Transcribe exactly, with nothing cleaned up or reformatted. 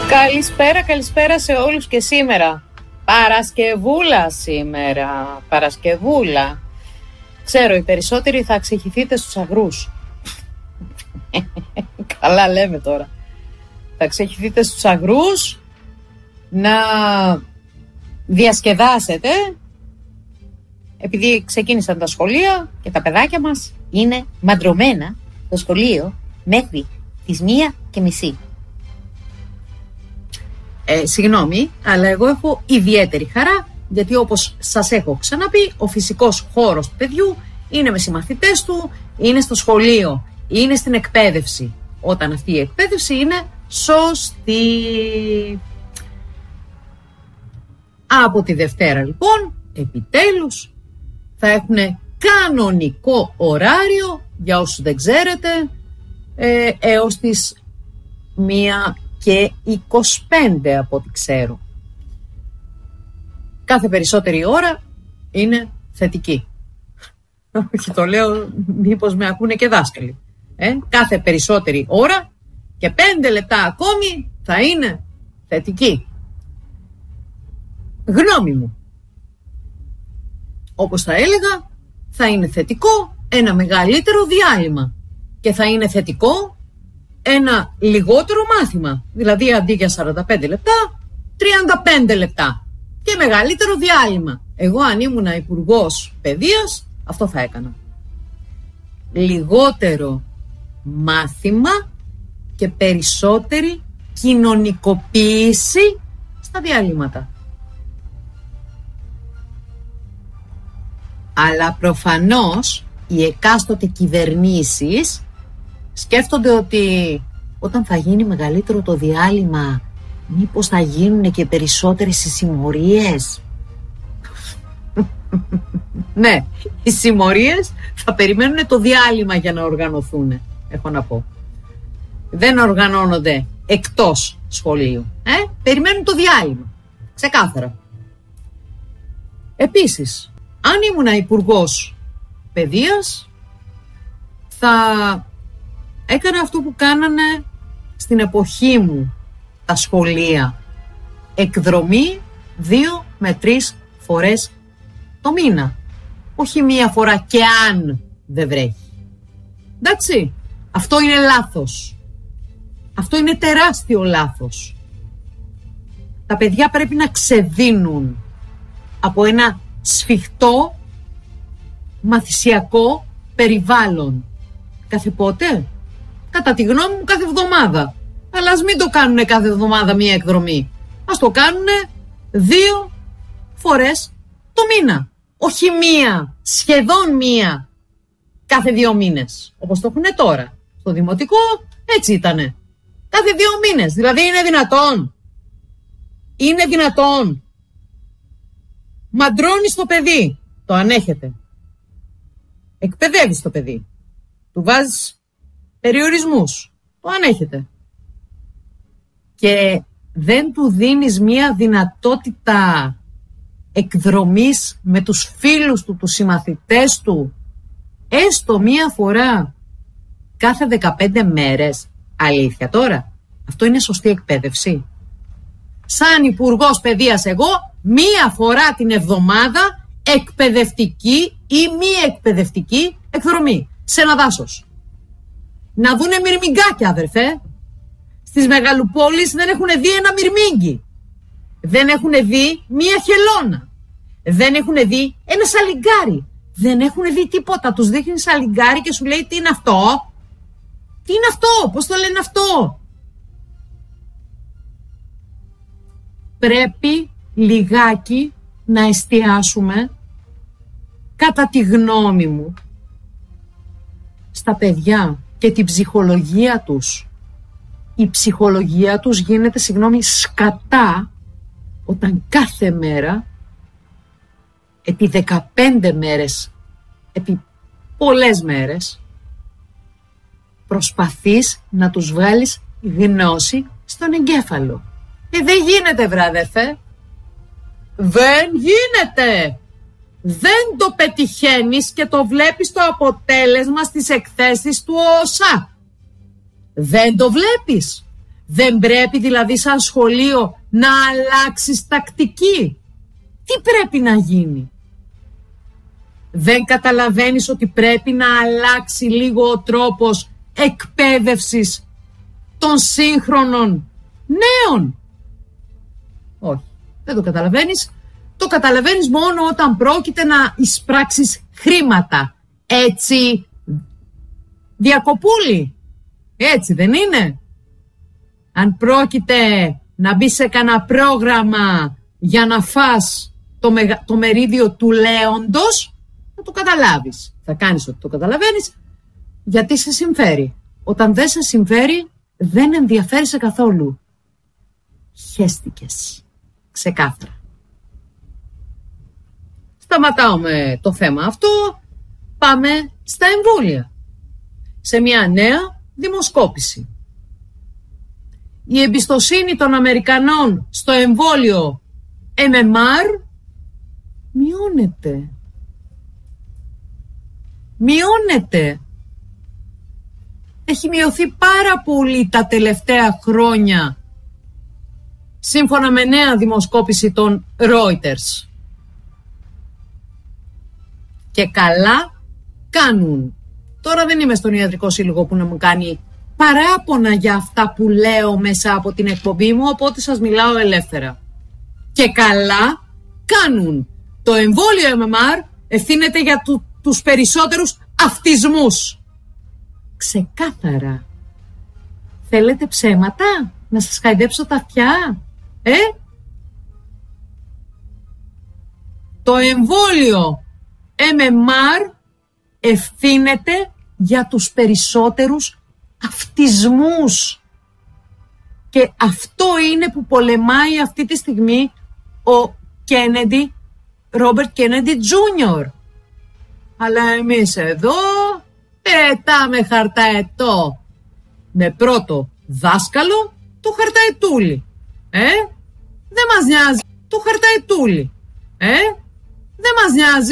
Καλησπέρα, καλησπέρα σε όλους και σήμερα. Παρασκευούλα σήμερα, Παρασκευούλα. Ξέρω, οι περισσότεροι θα ξεχυθείτε στους αγρούς. Καλά λέμε τώρα. Θα ξεχυθείτε στους αγρούς, να διασκεδάσετε, επειδή ξεκίνησαν τα σχολεία και τα παιδάκια μας είναι μαντρωμένα στο σχολείο μέχρι τις μία και μισή. Ε, συγγνώμη, αλλά εγώ έχω ιδιαίτερη χαρά, γιατί όπως σας έχω ξαναπεί, ο φυσικός χώρος του παιδιού είναι με συμμαθητές του, είναι στο σχολείο, είναι στην εκπαίδευση, όταν αυτή η εκπαίδευση είναι σωστή. Από τη Δευτέρα λοιπόν, επιτέλους, θα έχουν κανονικό ωράριο, για όσους δεν ξέρετε, ε, έως τις μία και είκοσι πέντε από ό,τι ξέρω. Κάθε περισσότερη ώρα είναι θετική. Όχι, το λέω μήπως με ακούνε και δάσκαλοι. Ε, κάθε περισσότερη ώρα και πέντε λεπτά ακόμη θα είναι θετική. Γνώμη μου. Όπως θα έλεγα, θα είναι θετικό ένα μεγαλύτερο διάλειμμα και θα είναι θετικό ένα λιγότερο μάθημα. Δηλαδή αντί για σαράντα πέντε λεπτά, τριάντα πέντε λεπτά και μεγαλύτερο διάλειμμα. Εγώ αν ήμουν υπουργός παιδείας, αυτό θα έκανα. Λιγότερο μάθημα και περισσότερη κοινωνικοποίηση στα διαλύματα. Αλλά προφανώς οι εκάστοτε κυβερνήσεις σκέφτονται ότι όταν θα γίνει μεγαλύτερο το διάλειμμα, μήπως θα γίνουν και περισσότερες οι συμμορίες. Ναι, οι συμμορίες θα περιμένουν το διάλειμμα για να οργανωθούν, έχω να πω. Δεν οργανώνονται εκτός σχολείου. Ε? Περιμένουν το διάλειμμα. Ξεκάθαρα. Επίσης, αν ήμουν υπουργός παιδείας, θα έκανα αυτό που κάνανε στην εποχή μου τα σχολεία. Εκδρομή δύο με τρεις φορές το μήνα. Όχι μία φορά και αν δεν βρέχει. Εντάξει, αυτό είναι λάθος. Αυτό είναι τεράστιο λάθος. Τα παιδιά πρέπει να ξεδίνουν από ένα σφιχτό μαθησιακό περιβάλλον. Κάθε πότε? Κατά τη γνώμη μου κάθε εβδομάδα. Αλλά ας μην το κάνουνε κάθε εβδομάδα μία εκδρομή. Ας το κάνουνε δύο φορές το μήνα. Όχι μία, σχεδόν μία κάθε δύο μήνες. Όπως το έχουνε τώρα. Στο δημοτικό έτσι ήτανε. Κάθε δύο μήνες. Δηλαδή είναι δυνατόν. Είναι δυνατόν. Μαντρώνεις το παιδί. Το ανέχεται. Εκπαιδεύεις το παιδί. Του βάζεις περιορισμούς. Το ανέχεται. Και δεν του δίνεις μία δυνατότητα εκδρομής με τους φίλους του, τους συμμαθητές του, έστω μία φορά κάθε δεκαπέντε μέρες. Αλήθεια τώρα, αυτό είναι σωστή εκπαίδευση? Σαν υπουργός παιδείας εγώ, μία φορά την εβδομάδα εκπαιδευτική ή μη εκπαιδευτική εκδρομή σε ένα δάσος. Να δούνε μυρμηγκάκια, αδερφέ. Στις μεγαλοπόλεις δεν έχουν δει ένα μυρμήγκι. Δεν έχουν δει μία χελώνα. Δεν έχουν δει ένα σαλιγκάρι. Δεν έχουν δει τίποτα. Τους δείχνει σαλιγκάρι και σου λέει τι είναι αυτό. Τι είναι αυτό, πώς το λένε αυτό. Πρέπει λιγάκι να εστιάσουμε, κατά τη γνώμη μου, στα παιδιά και την ψυχολογία τους. Η ψυχολογία τους γίνεται, συγγνώμη, σκατά όταν κάθε μέρα, επί δεκαπέντε μέρες, επί πολλές μέρες, προσπαθείς να τους βγάλεις γνώση στον εγκέφαλο. Ε, δεν γίνεται, βράδερφε. Δεν γίνεται. Δεν το πετυχαίνεις και το βλέπεις το αποτέλεσμα στις εκθέσεις του ΟΣΑ. Δεν το βλέπεις. Δεν πρέπει δηλαδή σαν σχολείο να αλλάξεις τακτική? Τι πρέπει να γίνει? Δεν καταλαβαίνεις ότι πρέπει να αλλάξει λίγο ο τρόπος εκπαίδευσης των σύγχρονων νέων? Όχι, δεν το καταλαβαίνεις. Το καταλαβαίνεις μόνο όταν πρόκειται να εισπράξεις χρήματα. Έτσι, Διακοπούλη, έτσι δεν είναι? Αν πρόκειται να μπει σε κανένα πρόγραμμα για να φας το, μεγα... το μερίδιο του λέοντος, θα το καταλάβεις. Θα κάνεις ότι το καταλαβαίνεις, γιατί σε συμφέρει. Όταν δεν σε συμφέρει, δεν ενδιαφέρεσαι καθόλου. Χέστηκες. Ξεκάθαρα. Σταματάω με το θέμα αυτό. Πάμε στα εμβόλια. Σε μια νέα δημοσκόπηση. Η εμπιστοσύνη των Αμερικανών στο εμβόλιο εμ εμ αρ μειώνεται. Μειώνεται. Έχει μειωθεί πάρα πολύ τα τελευταία χρόνια, σύμφωνα με νέα δημοσκόπηση των Reuters. Και καλά κάνουν. Τώρα δεν είμαι στον Ιατρικό Σύλλογο που να μου κάνει παράπονα για αυτά που λέω μέσα από την εκπομπή μου, οπότε σας μιλάω ελεύθερα. Και καλά κάνουν. Το εμβόλιο εμ εμ αρ ευθύνεται για του, τους περισσότερους αυτισμούς. Ξεκάθαρα. Θέλετε ψέματα? Να σας χαϊδέψω τα αυτιά? Ε? Το εμβόλιο εμ εμ αρ ευθύνεται για τους περισσότερους αυτισμούς. Και αυτό είναι που πολεμάει αυτή τη στιγμή ο Κέννεντι, Ρόμπερτ Κέννεντι Τζούνιορ. Αλλά εμείς εδώ πετάμε χαρταετό με πρώτο δάσκαλο το χαρταετούλι. Ε, δεν μας νοιάζει το χαρταετούλι. Ε, δεν μας νοιάζει.